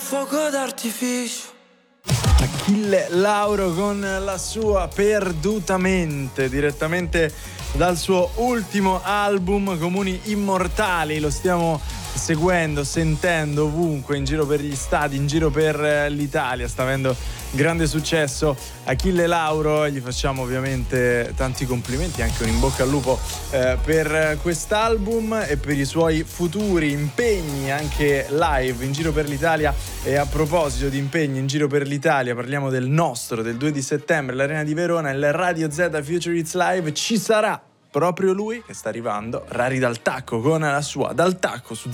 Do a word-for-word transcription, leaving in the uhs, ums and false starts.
fuoco d'artificio. Achille Lauro con la sua Perdutamente, direttamente dal suo ultimo album Comuni Immortali. Lo stiamo seguendo, sentendo ovunque, in giro per gli stadi, in giro per l'Italia. Sta avendo grande successo Achille Lauro, gli facciamo ovviamente tanti complimenti, anche un in bocca al lupo eh, per quest'album e per i suoi futuri impegni anche live in giro per l'Italia. E a proposito di impegni in giro per l'Italia, parliamo del nostro, del due di settembre, l'Arena di Verona, il Radio Z Future Hits Live. Ci sarà proprio lui che sta arrivando, Rari Dal Tacco, con la sua Dal Tacco su